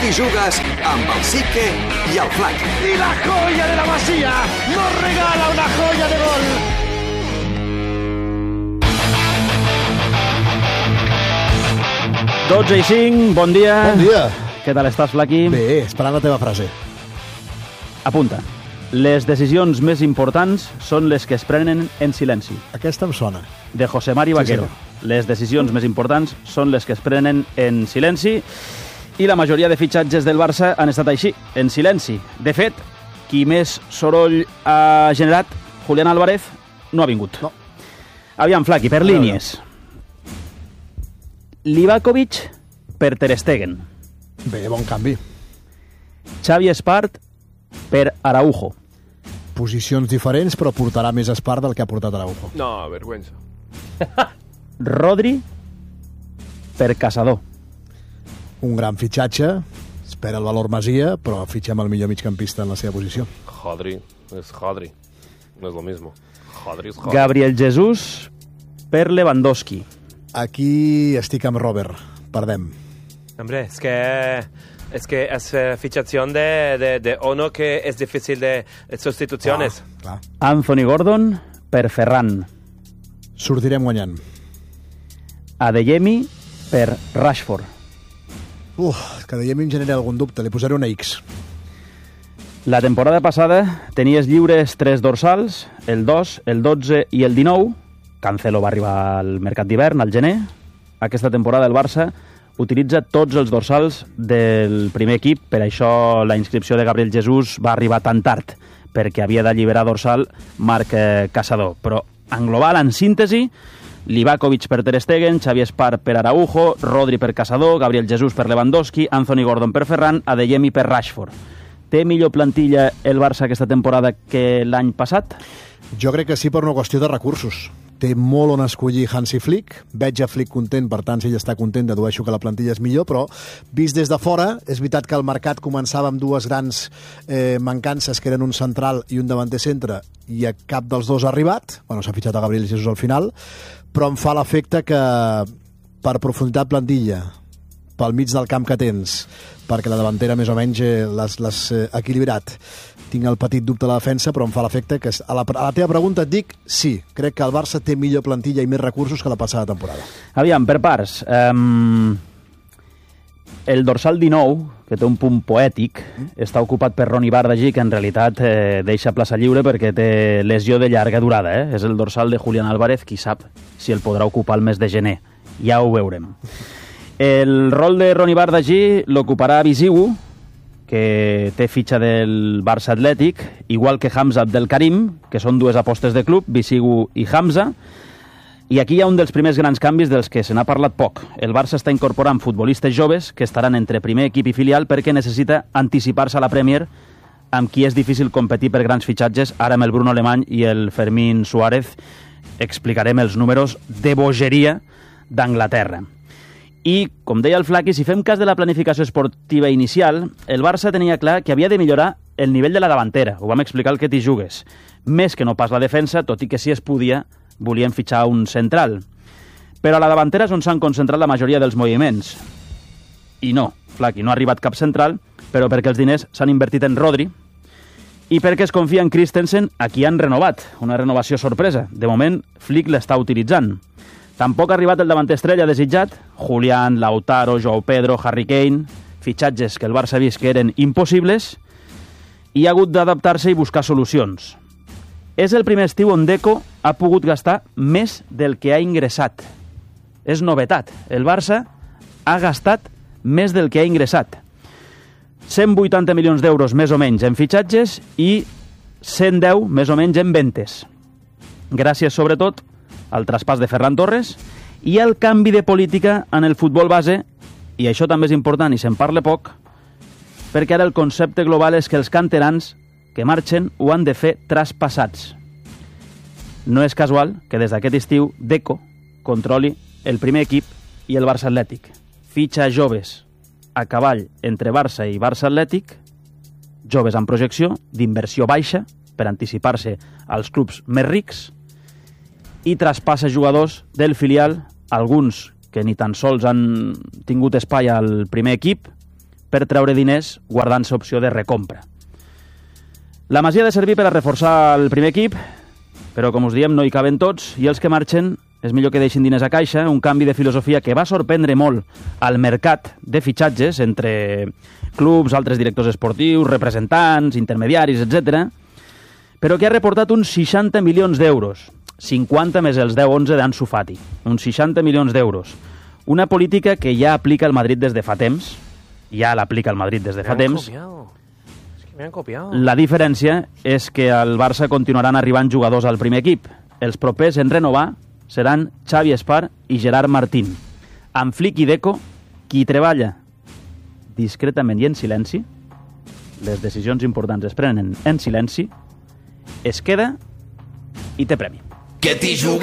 T'hi jugues amb el Sique i el Flaqui. Y la joya de la Masía nos regala una joya de gol. Dotze i 5, bon dia. Bon dia. Què tal estàs, Flaqui? Bé, esperant la teva frase. Apunta. Les decisions més importants són les que es prenen en silenci. Aquesta em sona. De José Mari Vaquero. Sí, les decisions més importants són les que es prenen en silenci i la majoria de fitxatges del Barça han estat així, en silenci. De fet, qui més soroll ha generat, Julián Álvarez, no ha vingut. No. Aviam, Flaqui, per línies. Livakovic per Ter Stegen. Bé, bon canvi. Xavi Espart per Araujo. Posicions diferents, però portarà més Espart del que ha portat Araujo. No, vergüenza. Rodri per Casador. Un gran fitxatge, espera el valor Masia, però fitxem el millor migcampista en la seva posició. Jodri, es Jodri. No es lo mismo. Jodri es Jodri. Gabriel Jesús per Lewandowski. Aquí estic amb Robert, perdem. Hombre, es que es fichación de uno que es difícil de sustituciones. Clar. Anthony Gordon per Ferran. Sortirem guanyant. Adeyemi per Rashford. Que de mi em genera algun dubte, li posaré una X. La temporada passada tenies lliures 3 dorsals, el 2, el 12 i el 19. Cancelo va arribar al mercat d'hivern, al gener. Aquesta temporada el Barça utilitza tots els dorsals del primer equip, per això la inscripció de Gabriel Jesús va arribar tan tard, perquè havia d'alliberar dorsal Marc Casador. Però en global, en síntesi, Livakovic per Ter Stegen, Xavi Espart per Araujo, Rodri per Casador, Gabriel Jesús per Lewandowski, Anthony Gordon per Ferran, Adeyemi per Rashford. Té millor plantilla el Barça aquesta temporada que l'any passat? Jo crec que sí, per una qüestió de recursos. Té molt on escollir Hansi Flick. Veig a Flick content, per tant, si ell està content, dedueixo que la plantilla és millor, però vist des de fora, és veritat que el mercat començava amb dues grans mancances, que eren un central i un davanter centre, i a cap dels dos ha arribat. Bueno, s'ha fitxat a Gabriel Jesús al final, però em fa l'efecte que per profunditat plantilla, pel mig del camp que tens, perquè la davantera més o menys l'has equilibrat, tinc el petit dubte a la defensa, però em fa l'efecte que a la teva pregunta et dic sí, crec que el Barça té millor plantilla i més recursos que la passada temporada. Aviam, per parts. El dorsal 19, que té un punt poètic, està ocupat per Ronny Bardaghi, que en realitat deixa plaça lliure perquè té lesió de llarga durada. És el dorsal de Julián Álvarez, qui sap si el podrà ocupar el mes de gener. Ja ho veurem. El rol de Ronny Bardaghi l'ocuparà Bisigu, que té fitxa del Barça Atlètic, igual que Hamza Abdelkarim, que són dues apostes de club, Bisigu i Hamza. I aquí hi ha un dels primers grans canvis dels que se n'ha parlat poc. El Barça està incorporant futbolistes joves que estaran entre primer equip i filial perquè necessita anticipar-se a la Premier, amb qui és difícil competir per grans fitxatges. Ara amb el Bruno Alemany i el Fermín Suárez explicarem els números de bogeria d'Anglaterra. I, com deia el Flaqui, si fem cas de la planificació esportiva inicial, el Barça tenia clar que havia de millorar el nivell de la davantera. Ho vam explicar al que t'hi jugues. Més que no pas la defensa, tot i que si es podia, volien fitxar un central. Però a la davantera és on s'han concentrat la majoria dels moviments. I no, Flaqui, no ha arribat cap central, però perquè els diners s'han invertit en Rodri i perquè es confia en Christensen, a qui han renovat. Una renovació sorpresa. De moment, Flick l'està utilitzant. Tampoc ha arribat el davanter estrella desitjat, Julián, Lautaro, Joao Pedro, Harry Kane, fitxatges que el Barça ha vist que eren impossibles, i ha hagut d'adaptar-se i buscar solucions. És el primer estiu on Deco ha pogut gastar més del que ha ingressat. És novetat. El Barça ha gastat més del que ha ingressat. 180 milions d'euros més o menys en fitxatges i 110 més o menys en ventes. Gràcies, sobretot, al traspàs de Ferran Torres i el canvi de política en el futbol base, i això també és important i se'n parla poc, perquè ara el concepte global és que els canterans que marxen ho han de fer traspassats. No és casual que des d'aquest estiu Deco controli el primer equip i el Barça Atlètic. Fitxa joves a cavall entre Barça i Barça Atlètic, joves amb projecció, d'inversió baixa, per anticipar-se als clubs més rics, i traspassa jugadors del filial, alguns que ni tan sols han tingut espai al primer equip, per treure diners guardant-se opció de recompra. La Masia ha de servir per a reforçar el primer equip, però, com us diem, no hi caben tots, i els que marxen és millor que deixin diners a caixa, un canvi de filosofia que va sorprendre molt al mercat de fitxatges entre clubs, altres directors esportius, representants, intermediaris, etc., però que ha reportat uns 60 milions d'euros, 50 més els 10-11 d'Ansu Fati, uns 60 milions d'euros. Una política que ja aplica el Madrid des de fa temps, ja l'aplica el Madrid des de fa temps. Me han copiado. La diferència és que al Barça continuaran arribant jugadors al primer equip. Els propers en renovar seran Xavi Espar i Gerard Martín. Amb Flick i Deco, qui treballa discretament i en silenci, les decisions importants es prenen en silenci, es queda i té premi. Que t'hi jugues